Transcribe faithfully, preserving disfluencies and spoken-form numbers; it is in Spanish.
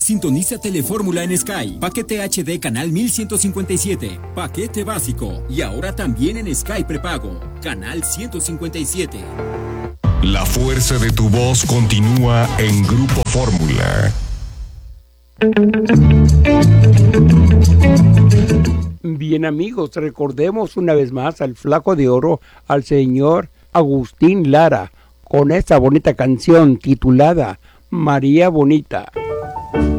Sintoniza Telefórmula en Sky. Paquete H D Canal mil ciento cincuenta y siete. Paquete básico. Y ahora también en Sky prepago. Canal ciento cincuenta y siete. La fuerza de tu voz continúa en Grupo Fórmula. Bien, amigos, recordemos una vez más al Flaco de Oro, al señor Agustín Lara, con esta bonita canción titulada María Bonita.